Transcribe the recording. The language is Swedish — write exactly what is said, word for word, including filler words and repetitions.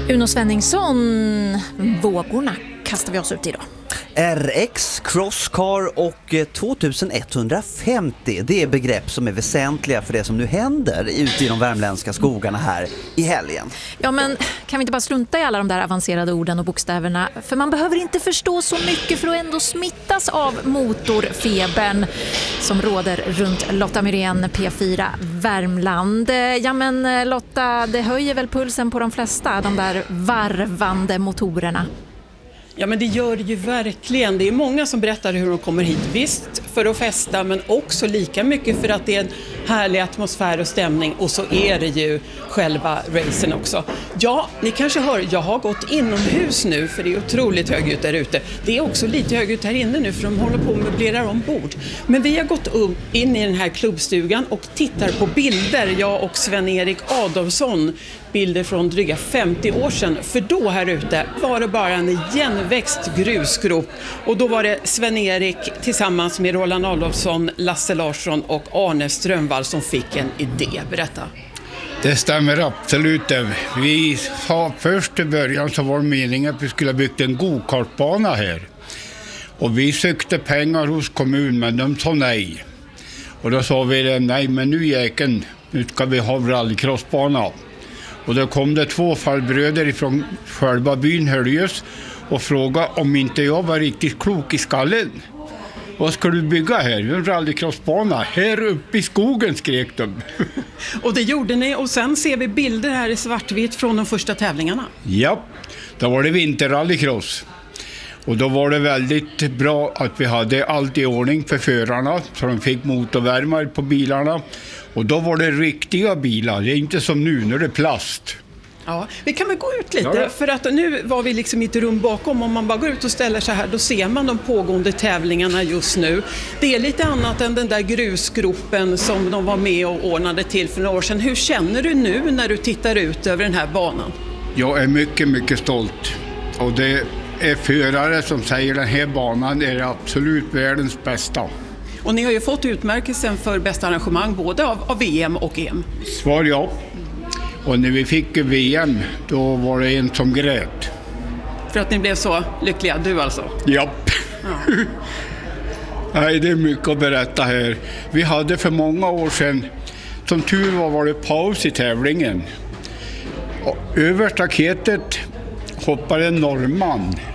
Uno Svenningsson, vågorna kastar vi oss ut idag. R X, Crosscar och tjugoetthundrafemtio, det är begrepp som är väsentliga för det som nu händer ute i de värmländska skogarna här i helgen. Ja, men kan vi inte bara strunta i alla de där avancerade orden och bokstäverna? För man behöver inte förstå så mycket för att ändå smittas av motorfebern som råder runt Lotta Myrén, P fyra Värmland. Ja, men Lotta, det höjer väl pulsen på de flesta, de där varvande motorerna? Ja, men det gör det ju verkligen. Det är många som berättar hur de kommer hit. Visst för att festa, men också lika mycket för att det är en härlig atmosfär och stämning. Och så är det ju själva racen också. Ja, ni kanske hör, jag har gått inomhus nu för det är otroligt högljutt där ute. Det är också lite högljutt här inne nu för de håller på att möblera ombord. Men vi har gått in i den här klubbstugan och tittar på bilder, jag och Sven-Erik Adolfsson. Bilder från dryga femtio år sedan, för då här ute var det bara en igenväxt grusgrop och då var det Sven-Erik tillsammans med Roland Adolfsson, Lasse Larsson och Arne Strömvall som fick en idé. Berätta. Det stämmer absolut. Vi sa först i början så var det meningen att vi skulle ha byggt en go-kartbana här och vi sökte pengar hos kommunen men de sa nej och då sa vi nej, men nu jäkeln, nu ska vi ha rallycrossbana. Och då kom det två farbröder från själva byn Höljes och frågade om inte jag var riktigt klok i skallen. Vad ska du bygga här? En rallycrossbana. Här uppe i skogen, skrek de. Och det gjorde ni, och sen ser vi bilder här i svartvitt från de första tävlingarna. Ja, då var det vinterrallycross. Och då var det väldigt bra att vi hade allt i ordning för förarna så de fick motorvärmare på bilarna. Och då var det riktiga bilar, det är inte som nu när det är plast. Ja, vi kan väl gå ut lite, ja. För att nu var vi liksom i ett rum bakom. Om man bara går ut och ställer sig här, då ser man de pågående tävlingarna just nu. Det är lite annat än den där grusgropen som de var med och ordnade till för några år sedan. Hur känner du nu när du tittar ut över den här banan? Jag är mycket, mycket stolt. Och det är förare som säger att den här banan är absolut världens bästa. Och ni har ju fått utmärkelsen för bästa arrangemang både av, av V M och E M. Svar ja. Och när vi fick V M då var det en som grät. För att ni blev så lyckliga, du alltså? Japp. Ja. Nej, det är mycket att berätta här. Vi hade för många år sedan, som tur var var det paus i tävlingen. Och över staketet hoppade en norrman